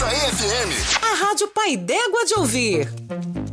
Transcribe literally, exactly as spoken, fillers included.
Jundiaí F M. A Rádio Pai d'Égua de ouvir.